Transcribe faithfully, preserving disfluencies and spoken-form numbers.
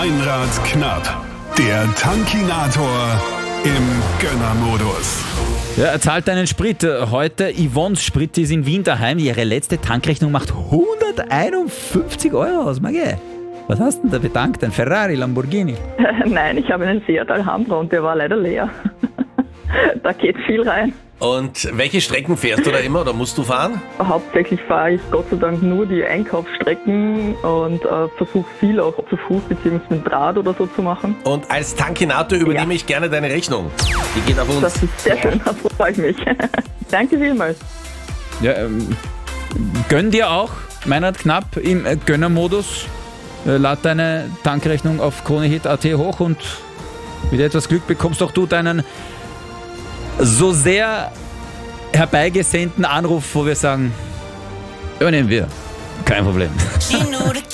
Meinrad Knapp, der Tankinator im Gönnermodus. Ja, er zahlt einen Sprit. Heute Yvonne's Sprit ist in Wien daheim. Ihre letzte Tankrechnung macht hunderteinundfünfzig Euro aus. Magge, was hast du denn da bedankt? Ein Ferrari, Lamborghini? Nein, ich habe einen Seat Alhambra und der war leider leer. Da geht viel rein. Und welche Strecken fährst du da immer oder musst du fahren? Hauptsächlich fahre ich Gott sei Dank nur die Einkaufsstrecken und äh, versuche viel auch zu Fuß bzw. mit Rad oder so zu machen. Und als Tankinator übernehme Ja. ich gerne deine Rechnung. Die geht auf uns. Das ist sehr schön, da freue ich mich. Danke vielmals. Ja, ähm, gönn dir auch, Meinrad Knapp im äh, Gönnermodus. Äh, lad deine Tankrechnung auf kronehit punkt at hoch und mit etwas Glück bekommst auch du deinen so sehr herbeigesehnten Anruf, wo wir sagen, übernehmen wir. Kein Problem. She knew the